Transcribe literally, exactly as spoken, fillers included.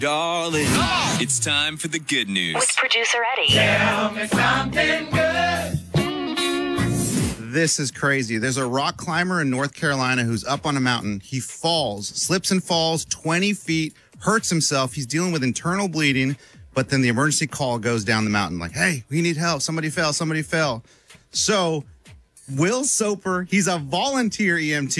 Darling, it's time for the good news. With producer Eddie. Tell me something good. This is crazy. There's a rock climber in North Carolina who's up on a mountain. He falls, slips and falls twenty feet, hurts himself. He's dealing with internal bleeding, but then the emergency call goes down the mountain like, hey, we need help. Somebody fell. Somebody fell. So Will Soper, he's a volunteer E M T.